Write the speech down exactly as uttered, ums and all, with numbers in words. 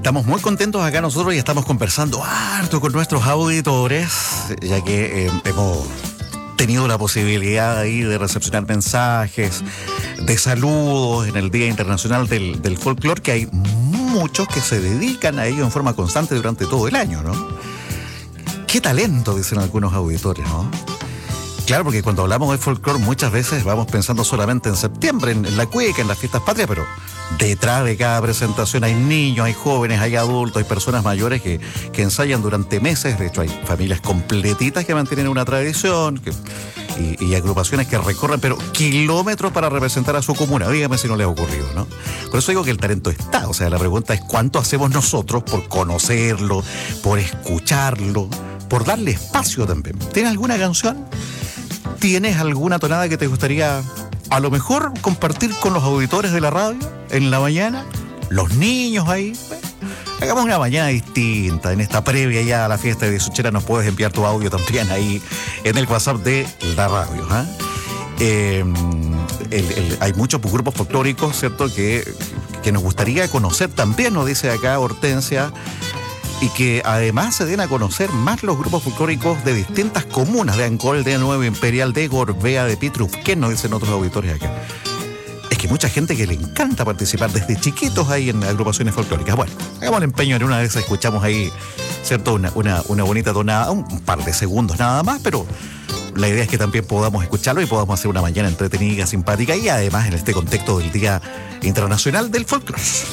Estamos muy contentos acá nosotros y estamos conversando harto con nuestros auditores, ya que eh, hemos tenido la posibilidad ahí de recepcionar mensajes, de saludos en el Día Internacional del, del Folclore, que hay muchos que se dedican a ello en forma constante durante todo el año, ¿no? ¡Qué talento!, dicen algunos auditores, ¿no? Claro, porque cuando hablamos de folclore muchas veces vamos pensando solamente en septiembre, en, en la cueca, en las fiestas patrias, pero detrás de cada presentación hay niños, hay jóvenes, hay adultos, hay personas mayores que, que ensayan durante meses. De hecho, hay familias completitas que mantienen una tradición que, y, y agrupaciones que recorren, pero kilómetros para representar a su comuna. Dígame si no les ha ocurrido, ¿no? Por eso digo que el talento está. O sea, la pregunta es cuánto hacemos nosotros por conocerlo, por escucharlo, por darle espacio también. ¿Tienes alguna canción? ¿Tienes alguna tonada que te gustaría a lo mejor compartir con los auditores de la radio en la mañana? Los niños ahí. Hagamos una mañana distinta. En esta previa ya a la fiesta de Dieciochera nos puedes enviar tu audio también ahí en el WhatsApp de la radio. ¿eh? Eh, el, el, hay muchos grupos folclóricos, ¿cierto?, que, que nos gustaría conocer también, nos dice acá Hortensia. Y que además se den a conocer más los grupos folclóricos de distintas comunas, de Angol, de Nuevo Imperial, de Gorbea, de Pitrufquén, nos dicen otros auditores acá. Es que mucha gente que le encanta participar desde chiquitos ahí en agrupaciones folclóricas. Bueno, hagamos el empeño, en una vez escuchamos ahí, ¿cierto?, una, una, una bonita tonada, un, un par de segundos nada más, pero la idea es que también podamos escucharlo y podamos hacer una mañana entretenida, simpática y además en este contexto del Día Internacional del Folclore.